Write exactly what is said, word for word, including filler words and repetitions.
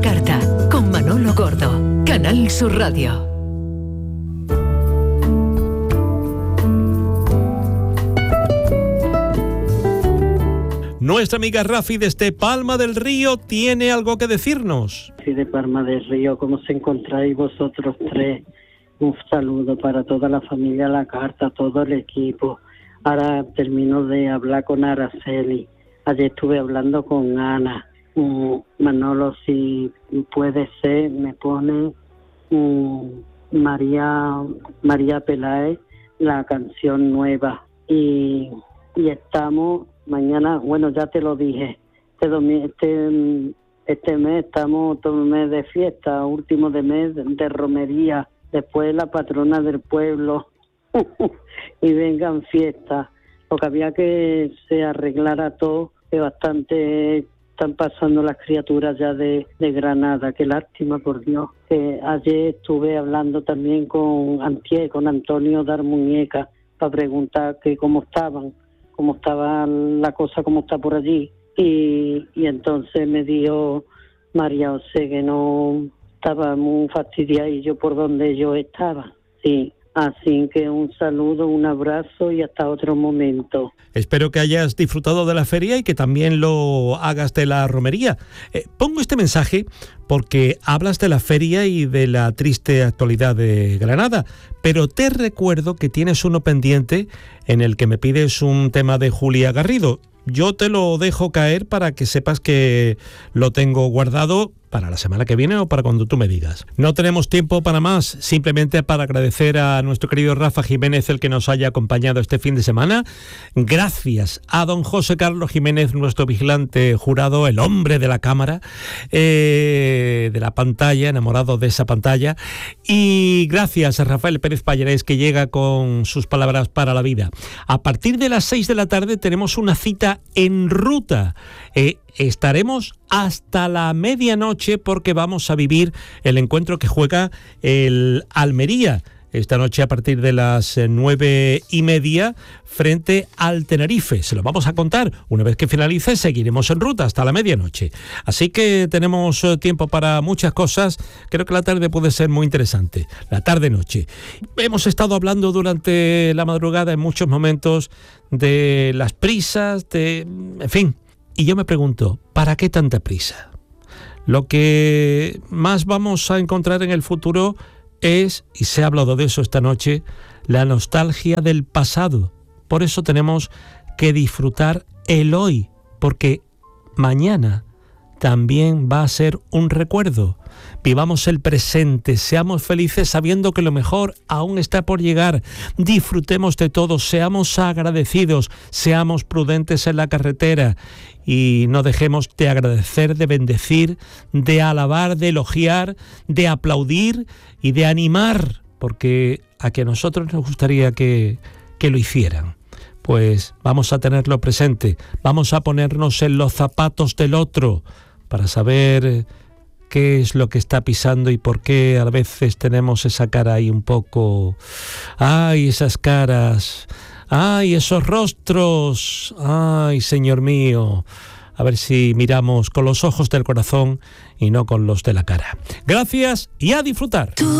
carta, con Manolo Gordo, Canal Sur Radio. Nuestra amiga Rafi desde Palma del Río tiene algo que decirnos. Sí, de Palma del Río, ¿cómo se encontráis vosotros tres? Un saludo para toda la familia La Carta, todo el equipo. Ahora termino de hablar con Araceli. Ayer estuve hablando con Ana. Um, Manolo, si puede ser, me pone um, María María Peláez, la canción nueva. Y, y estamos... Mañana, bueno, ya te lo dije, este, domi- este, este mes estamos todo el mes de fiesta, último de mes de romería, después la patrona del pueblo y vengan fiestas. Lo que había que se arreglara todo, que bastante están pasando las criaturas ya de, de Granada, qué lástima, por Dios. Que ayer estuve hablando también con Antier, con Antonio Darmuñeca, para preguntar que cómo estaban. cómo estaba la cosa, cómo está por allí, y, y entonces me dijo María José que no estaba muy fastidiada y yo por donde yo estaba, sí, así que un saludo, un abrazo y hasta otro momento. Espero que hayas disfrutado de la feria y que también lo hagas de la romería. Eh, pongo este mensaje porque hablas de la feria y de la triste actualidad de Granada, pero te recuerdo que tienes uno pendiente en el que me pides un tema de Julia Garrido. Yo te lo dejo caer para que sepas que lo tengo guardado para la semana que viene o para cuando tú me digas. No tenemos tiempo para más, simplemente para agradecer a nuestro querido Rafa Jiménez el que nos haya acompañado este fin de semana. Gracias a don José Carlos Jiménez, nuestro vigilante jurado, el hombre de la cámara, eh, de la pantalla, enamorado de esa pantalla. Y gracias a Rafael Pérez Pallarés, que llega con sus palabras para la vida. A partir de las seis de la tarde tenemos una cita en ruta. Eh, estaremos hasta la medianoche porque vamos a vivir el encuentro que juega el Almería esta noche a partir de las nueve y media frente al Tenerife. Se lo vamos a contar. Una vez que finalice seguiremos en ruta hasta la medianoche. Así que tenemos tiempo para muchas cosas. Creo que la tarde puede ser muy interesante. La tarde-noche. Hemos estado hablando durante la madrugada en muchos momentos de las prisas, de... en fin. Y yo me pregunto, ¿para qué tanta prisa? Lo que más vamos a encontrar en el futuro es, y se ha hablado de eso esta noche, la nostalgia del pasado. Por eso tenemos que disfrutar el hoy, porque mañana también va a ser un recuerdo. Vivamos el presente, seamos felices sabiendo que lo mejor aún está por llegar. Disfrutemos de todo, seamos agradecidos, seamos prudentes en la carretera y no dejemos de agradecer, de bendecir, de alabar, de elogiar, de aplaudir y de animar, porque a que a nosotros nos gustaría que, que lo hicieran. Pues vamos a tenerlo presente, vamos a ponernos en los zapatos del otro para saber qué es lo que está pisando y por qué a veces tenemos esa cara ahí un poco... ¡Ay, esas caras! ¡Ay, esos rostros! ¡Ay, Señor mío! A ver si miramos con los ojos del corazón y no con los de la cara. Gracias y a disfrutar.